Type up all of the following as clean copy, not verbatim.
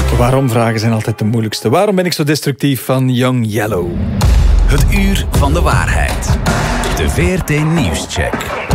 Waarom-vragen zijn altijd de moeilijkste. Waarom ben ik zo destructief van Young Yellow? Het uur van de waarheid. De VRT Nieuwscheck.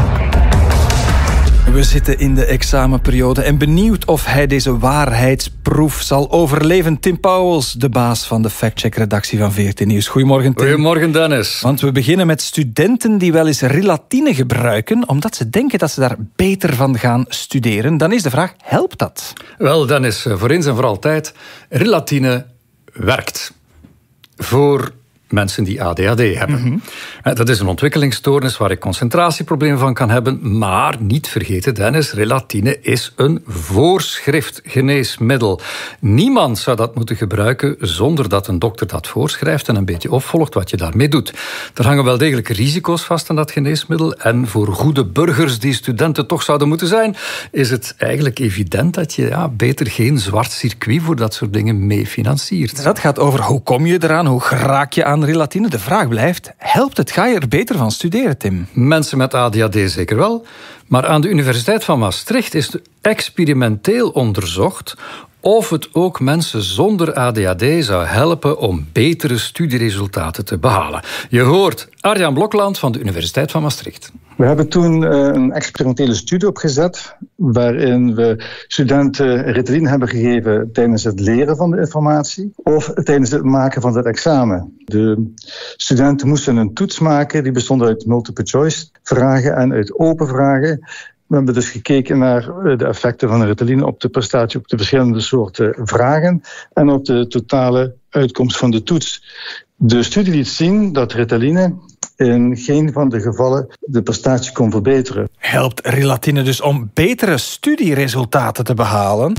We zitten in de examenperiode en benieuwd of hij deze waarheidsproef zal overleven. Tim Pauwels, de baas van de factcheck-redactie van VRT Nieuws. Goedemorgen, Tim. Goedemorgen, Dennis. Want we beginnen met studenten die wel eens relatine gebruiken omdat ze denken dat ze daar beter van gaan studeren. Dan is de vraag, helpt dat? Wel, Dennis, voor eens en voor altijd, relatine werkt. Voor mensen die ADHD hebben. Dat is een ontwikkelingsstoornis waar ik concentratieproblemen van kan hebben. Maar niet vergeten, Dennis, relatine is een voorschriftgeneesmiddel. Niemand zou dat moeten gebruiken zonder dat een dokter dat voorschrijft en een beetje opvolgt wat je daarmee doet. Er hangen wel degelijk risico's vast aan dat geneesmiddel. En voor goede burgers die studenten toch zouden moeten zijn, is het eigenlijk evident dat je beter geen zwart circuit voor dat soort dingen mee financiert. Dat gaat over hoe kom je eraan, hoe raak je aan relatine. De vraag blijft, helpt het? Ga je er beter van studeren, Tim? Mensen met ADHD zeker wel. Maar aan de Universiteit van Maastricht is experimenteel onderzocht of het ook mensen zonder ADHD zou helpen om betere studieresultaten te behalen. Je hoort Arjan Blokland van de Universiteit van Maastricht. We hebben toen een experimentele studie opgezet waarin we studenten Ritalin hebben gegeven tijdens het leren van de informatie of tijdens het maken van het examen. De studenten moesten een toets maken die bestond uit multiple choice vragen en uit open vragen. We hebben dus gekeken naar de effecten van Ritalin op de prestatie op de verschillende soorten vragen en op de totale uitkomst van de toets. De studie liet zien dat Ritalin in geen van de gevallen de prestatie kon verbeteren. Helpt relatine dus om betere studieresultaten te behalen?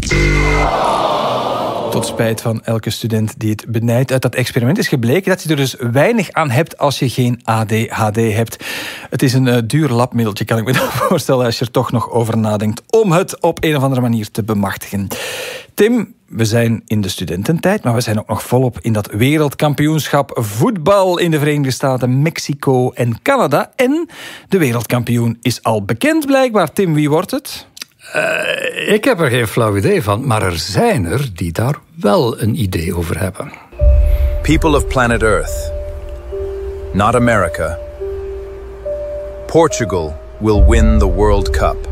Tot spijt van elke student die het benijdt. Uit dat experiment is gebleken dat je er dus weinig aan hebt als je geen ADHD hebt. Het is een duur labmiddeltje, kan ik me voorstellen, als je er toch nog over nadenkt om het op een of andere manier te bemachtigen. Tim, we zijn in de studententijd, maar we zijn ook nog volop in dat wereldkampioenschap voetbal in de Verenigde Staten, Mexico en Canada. En de wereldkampioen is al bekend blijkbaar. Tim, wie wordt het? Ik heb er geen flauw idee van, maar er zijn er die daar wel een idee over hebben. People of planet Earth. Not America. Portugal will win the World Cup.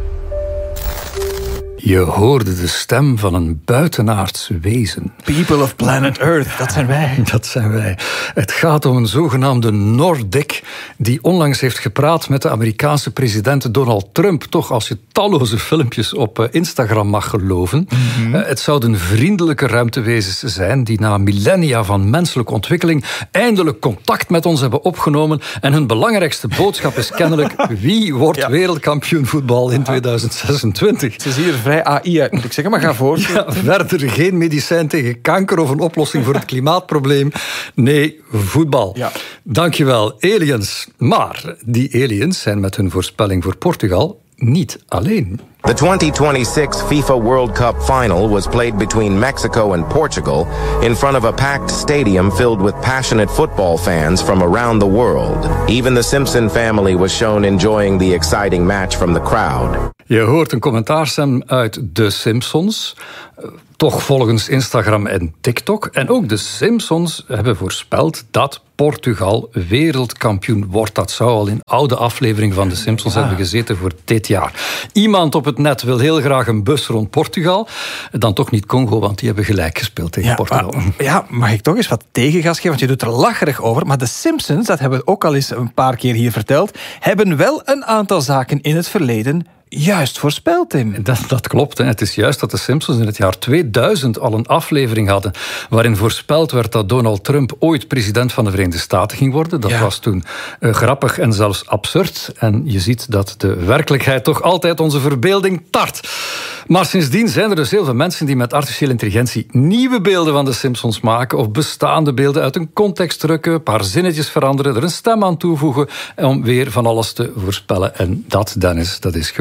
Je hoorde de stem van een buitenaards wezen. People of planet Earth, dat zijn wij. Dat zijn wij. Het gaat om een zogenaamde Nordic die onlangs heeft gepraat met de Amerikaanse president Donald Trump. Toch, als je talloze filmpjes op Instagram mag geloven. Het zouden vriendelijke ruimtewezens zijn die na millennia van menselijke ontwikkeling eindelijk contact met ons hebben opgenomen. En hun belangrijkste boodschap is kennelijk: wie wordt wereldkampioen voetbal in 2026? Ze zien er vrij AI uit, moet ik zeggen, maar ga voor. Verder geen medicijn tegen kanker of een oplossing voor het klimaatprobleem. Nee, voetbal. Ja. Dankjewel, aliens. Maar die aliens zijn met hun voorspelling voor Portugal niet alleen. The 2026 FIFA World Cup final was played between Mexico and Portugal in front of a packed stadium filled with passionate football fans from around the world. Even the Simpson family was shown enjoying the exciting match from the crowd. Je hoort een commentaarstem uit The Simpsons. Toch volgens Instagram en TikTok. En ook de Simpsons hebben voorspeld dat Portugal wereldkampioen wordt. Dat zou al in oude aflevering van de Simpsons hebben gezeten voor dit jaar. Iemand op het net wil heel graag een bus rond Portugal. Dan toch niet Congo, want die hebben gelijk gespeeld tegen Portugal. Maar, mag ik toch eens wat tegengas geven? Want je doet er lacherig over. Maar de Simpsons, dat hebben we ook al eens een paar keer hier verteld, hebben wel een aantal zaken in het verleden juist voorspeld, Tim. Dat klopt. Hè. Het is juist dat de Simpsons in het jaar 2000 al een aflevering hadden waarin voorspeld werd dat Donald Trump ooit president van de Verenigde Staten ging worden. Dat was toen grappig en zelfs absurd. En je ziet dat de werkelijkheid toch altijd onze verbeelding tart. Maar sindsdien zijn er dus heel veel mensen die met artificiële intelligentie nieuwe beelden van de Simpsons maken of bestaande beelden uit een context drukken, een paar zinnetjes veranderen, er een stem aan toevoegen om weer van alles te voorspellen. En dat, Dennis, dat is gewoon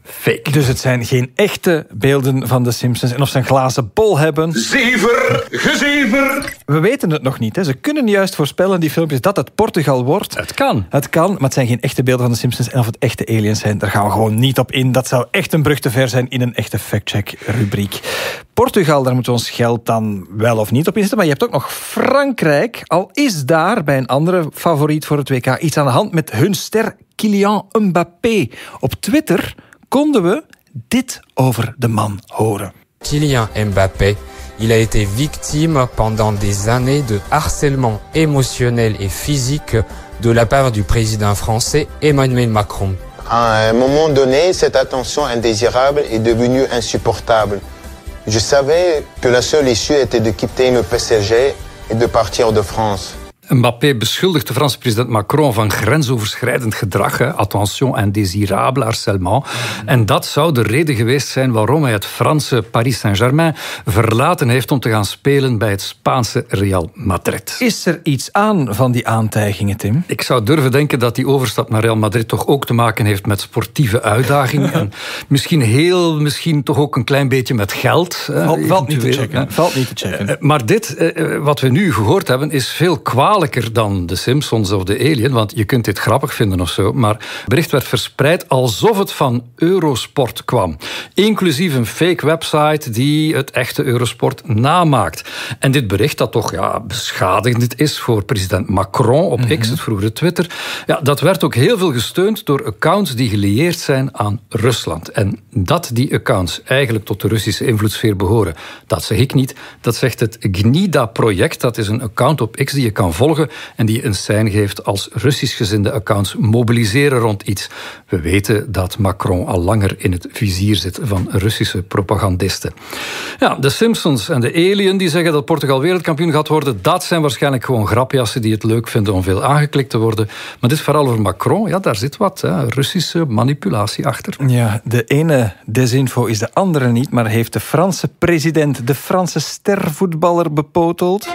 fake. Dus het zijn geen echte beelden van de Simpsons. En of ze een glazen bol hebben... Gezever! We weten het nog niet. Hè. Ze kunnen juist voorspellen, die filmpjes, dat het Portugal wordt. Het kan. Het kan, maar het zijn geen echte beelden van de Simpsons. En of het echte aliens zijn, daar gaan we gewoon niet op in. Dat zou echt een brug te ver zijn in een echte factcheck-rubriek. Portugal, daar moeten we ons geld dan wel of niet op inzetten. Maar je hebt ook nog Frankrijk. Al is daar, bij een andere favoriet voor het WK, iets aan de hand met hun ster Kylian Mbappé. Op Twitter konden we dit over de man horen. Kylian Mbappé, il a été victime pendant des années de harcèlement émotionnel et physique de la part du président français Emmanuel Macron. À un moment donné, cette attention indésirable est devenue insupportable. Je savais que la seule issue était de quitter le PSG et de partir de France. Mbappé beschuldigt de Franse president Macron van grensoverschrijdend gedrag. Attention, indésirable, harcèlement. En dat zou de reden geweest zijn waarom hij het Franse Paris Saint-Germain verlaten heeft om te gaan spelen bij het Spaanse Real Madrid. Is er iets aan van die aantijgingen, Tim? Ik zou durven denken dat die overstap naar Real Madrid toch ook te maken heeft met sportieve uitdaging. En misschien toch ook een klein beetje met geld. Valt niet te checken. Valt niet te checken. Maar dit, wat we nu gehoord hebben, is veel kwalijker dan de Simpsons of de Alien, want je kunt dit grappig vinden of zo, maar het bericht werd verspreid alsof het van Eurosport kwam. Inclusief een fake website die het echte Eurosport namaakt. En dit bericht, dat toch beschadigend is voor president Macron op X, het vroegere Twitter, dat werd ook heel veel gesteund door accounts die gelieerd zijn aan Rusland. En dat die accounts eigenlijk tot de Russische invloedssfeer behoren, dat zeg ik niet. Dat zegt het GNIDA-project. Dat is een account op X die je kan volgen en die een sein geeft als Russisch-gezinde accounts mobiliseren rond iets. We weten dat Macron al langer in het vizier zit van Russische propagandisten. Ja, de Simpsons en de Alien die zeggen dat Portugal wereldkampioen gaat worden, dat zijn waarschijnlijk gewoon grapjassen die het leuk vinden om veel aangeklikt te worden. Maar dit verhaal over Macron, daar zit wat Russische manipulatie achter. Ja, de ene desinfo is de andere niet, maar heeft de Franse president de Franse stervoetballer bepoteld?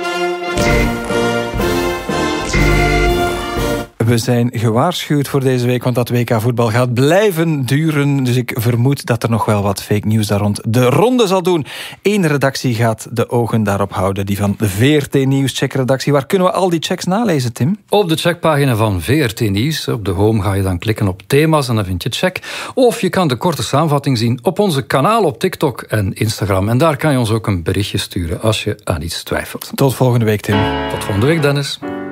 We zijn gewaarschuwd voor deze week, want dat WK-voetbal gaat blijven duren. Dus ik vermoed dat er nog wel wat fake news daar rond de ronde zal doen. Eén redactie gaat de ogen daarop houden, die van de VRT Nieuws-checkredactie. Waar kunnen we al die checks nalezen, Tim? Op de checkpagina van VRT Nieuws. Op de home ga je dan klikken op thema's en dan vind je check. Of je kan de korte samenvatting zien op onze kanaal op TikTok en Instagram. En daar kan je ons ook een berichtje sturen als je aan iets twijfelt. Tot volgende week, Tim. Tot volgende week, Dennis.